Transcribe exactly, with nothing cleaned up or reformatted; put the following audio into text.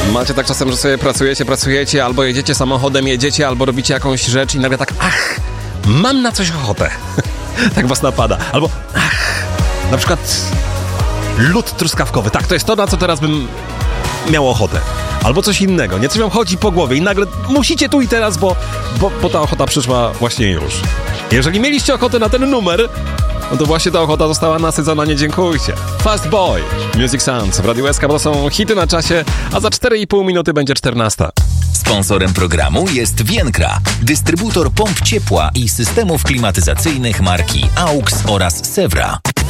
Macie tak czasem, że sobie pracujecie, pracujecie, albo jedziecie samochodem, jedziecie, albo robicie jakąś rzecz i nagle tak, ach, mam na coś ochotę. Tak was napada. Albo, ach, na przykład lód truskawkowy. Tak, to jest to, na co teraz bym miał ochotę. Albo coś innego. Nie coś wam chodzi po głowie i nagle musicie tu i teraz, bo, bo, bo ta ochota przyszła właśnie już. Jeżeli mieliście ochotę na ten numer, no to właśnie ta ochota została nasycona, nie dziękujcie. Fast Boy, Music Sounds w Radiu S K, bo to są hity na czasie, a za cztery i pół minuty będzie czternasta. Sponsorem programu jest Vienkra, dystrybutor pomp ciepła i systemów klimatyzacyjnych marki A U X oraz Sewra.